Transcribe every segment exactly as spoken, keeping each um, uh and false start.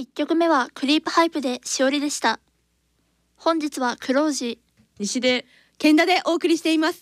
いっきょくめはクリープハイプでしおりでした。本日はクロウジ、 西で健太でお送りしています。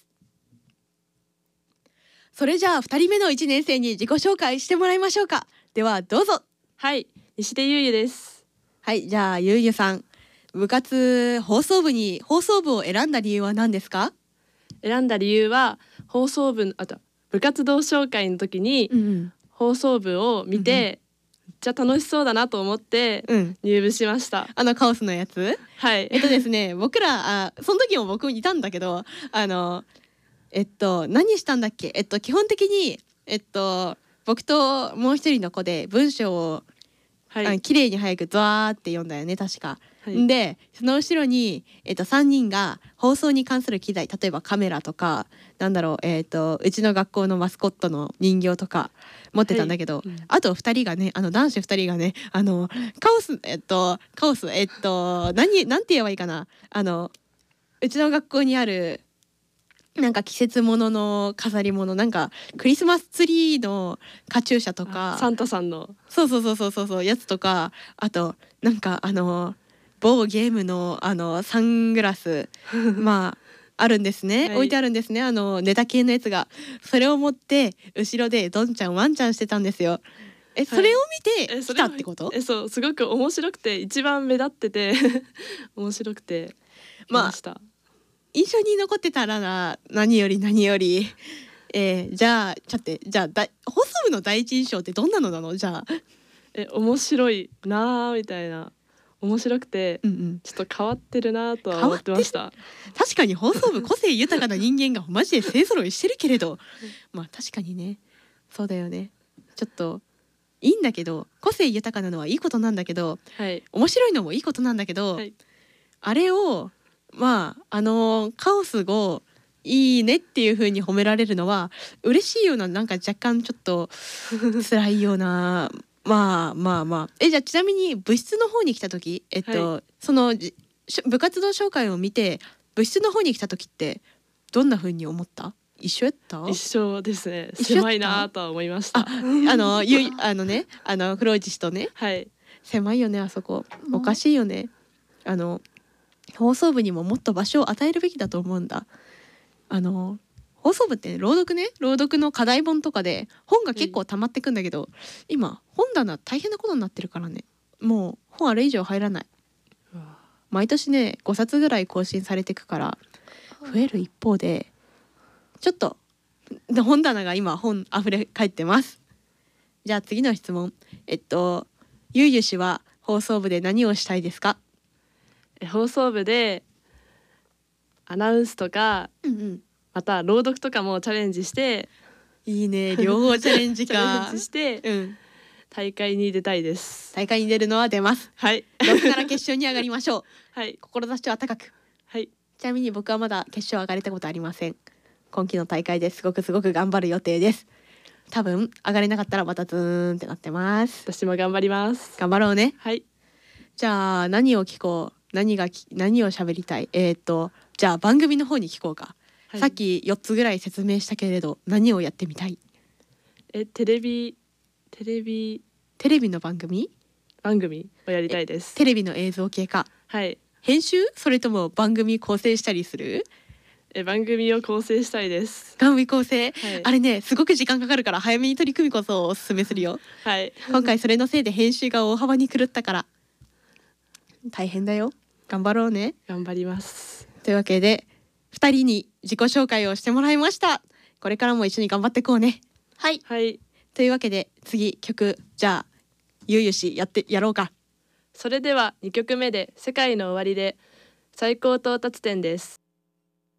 それじゃあふたりめのいちねん生に自己紹介してもらいましょうか。ではどうぞ。 はい、西出ゆうゆです。 はい、じゃあゆうゆさん、部活放送部に放送部を選んだ理由は何ですか？ 選んだ理由は放送部あと部活動紹介の時にうん放送部を見て、うんうん、めっちゃ楽しそうだなと思って入部しました、うん、 あのカオスのやつ。 はいえっとですね僕らあその時も僕いたんだけど、あのえっと何したんだっけ。えっと基本的にえっと僕ともう一人の子で文章を、はい、あ綺麗に早くドワーって読んだよね確か。はい、でその後ろに、えっと、さんにんが放送に関する機材、例えばカメラとかなんだろう、えっと、うちの学校のマスコットの人形とか持ってたんだけど、はい、うん、あとふたりがね、あの男子ふたりがね、あのカオスえっとカオスえっと何なんて言えばいいかな、あのうちの学校にあるなんか季節物の飾り物、なんかクリスマスツリーのカチューシャとか、 サンタさんのそうそうそうそうそうそうやつとか、あとなんかあの某ゲームのあのサングラスまああるんですね、はい、置いてあるんですね、あのネタ系のやつが。それを持って後ろでどんちゃんワンちゃんしてたんですよ。え、それを見て来たってこと？ はい、えそうすごく面白くて一番目立ってて面白くて来ました。まあ印象に残ってたら何より何より、えー、じゃあちょっとじゃあだ放送部の第一印象ってどんなのなの？じゃあえ面白いなーみたいな、面白くて、うんうん、ちょっと変わってるなとは思ってました。 確かに放送部個性豊かな人間がマジで勢ぞろいしてるけれどまあ確かにね、そうだよね。ちょっといいんだけど、個性豊かなのはいいことなんだけど、はい、面白いのもいいことなんだけど、はい、あれをまああのカオスをいいねっていう風に褒められるのは嬉しいような、なんか若干ちょっと辛いようなまあまあまあえじゃあちなみに部室の方に来た時、えっと、はい、その部活動紹介を見て部室の方に来た時ってどんな風に思った？一緒やった？ 一緒ですね。狭いなとは思いました。あ、 あのゆあのねあのフロイチ氏とね、 はい、 狭いよねあそこ。おかしいよね。あの放送部にももっと場所を与えるべきだと思うんだ。あの放送部って朗読ね、朗読の課題本とかで本が結構溜まってくんだけど、今本棚大変なことになってるからね、もう本あれ以上入らない。毎年ねごさつぐらい更新されてくから増える一方で、ちょっと本棚が今本あふれ返ってます。じゃあ次の質問。えっとゆうゆ氏は放送部で何をしたいですか？ 放送部でアナウンスとか、うんうん、また朗読とかもチャレンジして、 いいね、両方チャレンジかチャレンジして、うん、大会に出たいです。 大会に出るのは出ます。 はい。 ろくから決勝に上がりましょう。 はい。 志は高く。 はい。 ちなみに僕はまだ決勝上がれたことありません。今期の大会ですごくすごく頑張る予定です。多分上がれなかったらまたズーンってなってます。 私も頑張ります。 頑張ろうね。 はい。 じゃあ何を聞こう。何が何を喋りたい。えっとじゃあ番組の方に聞こうか、はい、さっきよっつぐらい説明したけれど何をやってみたい？ えテレビテレビテレビの番組番組をやりたいです。 テレビの映像系か。 はい。 編集？それとも番組構成したりする？ え番組を構成したいです。 番組構成、 はい、 あれねすごく時間かかるから早めに取り組みこそおすすめするよ。 はい。 今回それのせいで編集が大幅に狂ったから大変だよ。頑張ろうね。 頑張ります。 というわけでふたりに自己紹介をしてもらいました。これからも一緒に頑張っていこうね。 はい、 はい、 というわけで次曲じゃあゆうゆしやってやろうか。 それではにきょくめで世界の終わりで最高到達点です。